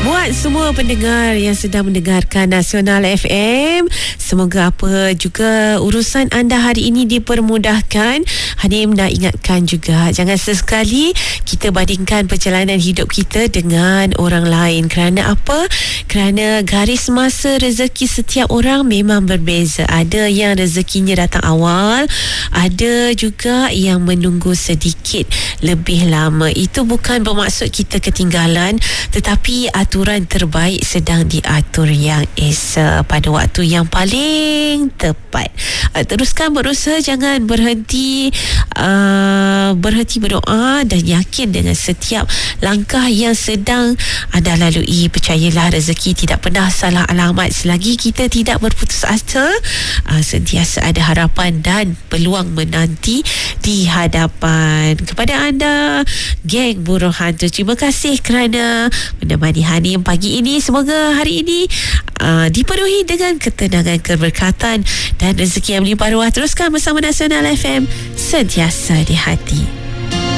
Buat semua pendengar yang sedang mendengarkan Nasional FM, semoga apa juga urusan anda hari ini dipermudahkan. Hanim nak ingatkan juga, jangan sesekali kita bandingkan perjalanan hidup kita dengan orang lain. Kerana apa? Kerana garis masa rezeki setiap orang memang berbeza. Ada yang rezekinya datang awal, ada juga yang menunggu sedikit lebih lama. Itu bukan bermaksud kita ketinggalan, tetapi aturan terbaik sedang diatur yang esa pada waktu yang paling tepat. Teruskan berusaha, jangan berhenti berdoa dan yakin dengan setiap langkah yang sedang anda lalui. Percayalah, rezeki tidak pernah salah alamat. Selagi kita tidak berputus asa, sentiasa ada harapan dan peluang menanti di hadapan. Kepada anda, geng Buruh Hantu, terima kasih kerana menemani Hanim pagi ini. Semoga hari ini dipenuhi dengan ketenangan, keberkatan dan rezeki yang melimpah ruah. Teruskan bersama Nasional FM, sentiasa di hati.